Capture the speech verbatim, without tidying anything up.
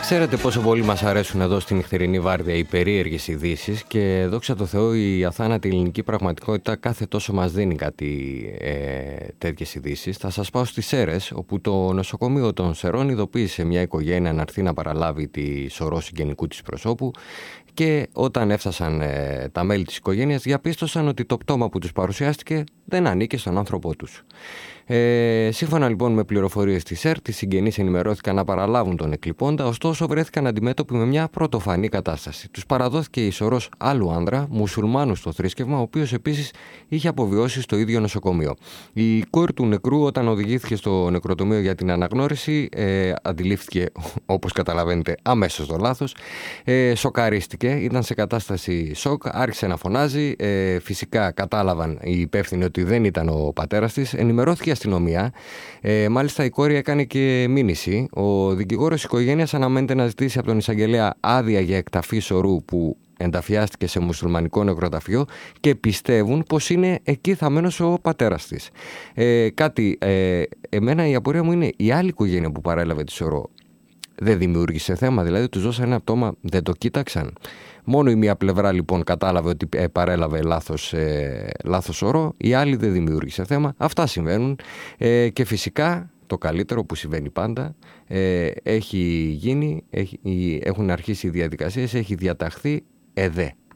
Ξέρετε πόσο πολύ μας αρέσουν εδώ στη νυχτερινή βάρδια οι περίεργες ειδήσεις και δόξα τω Θεώ η αθάνατη ελληνική πραγματικότητα κάθε τόσο μας δίνει κάτι ε, τέτοιες ειδήσεις. Θα σας πάω στις Σέρρες, όπου το νοσοκομείο των Σερών ειδοποίησε μια οικογένεια να έρθει να παραλάβει τη σωρό συγγενικού της προσώπου και όταν έφτασαν ε, τα μέλη της οικογένειας διαπίστωσαν ότι το πτώμα που τους παρουσιάστηκε δεν ανήκε στον άνθρωπό τους. Ε, σύμφωνα λοιπόν με πληροφορίες της ΕΡΤ, οι συγγενείς ενημερώθηκαν να παραλάβουν τον εκλειπώντα, ωστόσο βρέθηκαν αντιμέτωποι με μια πρωτοφανή κατάσταση. Τους παραδόθηκε η σωρός άλλου άνδρα, μουσουλμάνου στο θρήσκευμα, ο οποίος επίσης είχε αποβιώσει στο ίδιο νοσοκομείο. Η κόρη του νεκρού, όταν οδηγήθηκε στο νεκροτομείο για την αναγνώριση, ε, αντιλήφθηκε, όπως καταλαβαίνετε, αμέσως το λάθος. Ε, σοκαρίστηκε, ήταν σε κατάσταση σοκ, άρχισε να φωνάζει. Ε, φυσικά κατάλαβαν οι υπεύθυνοι ότι δεν ήταν ο πατέρας της. Ενημερώθηκε αστυνομία. Ε, μάλιστα η κόρη έκανε και μήνυση. Ο δικηγόρος της οικογένειας αναμένεται να ζητήσει από τον εισαγγελέα άδεια για εκταφή σωρού που ενταφιάστηκε σε μουσουλμανικό νεκροταφείο και πιστεύουν πως είναι εκεί θαμμένος ο πατέρας της. Ε, κάτι, ε, εμένα η απορία μου είναι η άλλη οικογένεια που παρέλαβε τη σωρό δεν δημιούργησε θέμα, δηλαδή τους δώσανε ένα πτώμα, δεν το κοίταξαν. Μόνο η μία πλευρά λοιπόν κατάλαβε ότι ε, παρέλαβε λάθος, ε, λάθος όρο, η άλλη δεν δημιούργησε θέμα. Αυτά συμβαίνουν ε, και φυσικά το καλύτερο που συμβαίνει πάντα ε, έχει γίνει, έχει, έχουν αρχίσει οι διαδικασίες, έχει διαταχθεί ΕΔΕ.